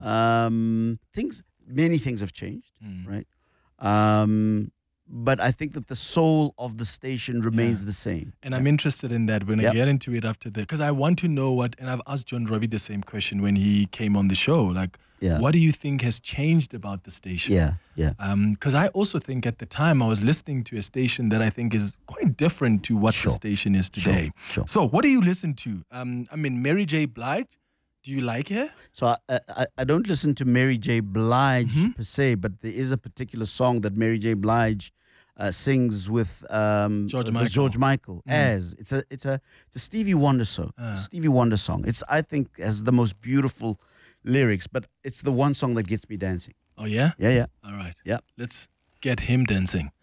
Many things have changed, Mm. right? But I think that the soul of the station remains the same. And I'm interested in that when I Yep. get into it after that, because I want to know what, and I've asked John Robbie the same question when he came on the show. Like, Yeah. what do you think has changed about the station? Yeah. Because I also think at the time I was listening to a station that I think is quite different to what the Sure. station is today. Sure. So, what do you listen to? I mean, Mary J. Blige. Do you like her? So I don't listen to Mary J. Blige Mm-hmm. per se, but there is a particular song that Mary J. Blige sings with George Michael. It's a Stevie Wonder song. Stevie Wonder song. I think has the most beautiful lyrics, but it's the one song that gets me dancing. Oh yeah. Yeah. All right. Yeah. Let's get him dancing.